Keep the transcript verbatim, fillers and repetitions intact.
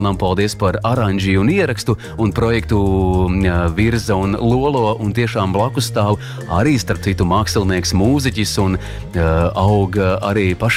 Paldies par aranži un ierakstu, un projektu virza un lolo, un tiešām blakus stāv arī, starp citu, mākslinieks, mūziķis, un uh, aug arī pašā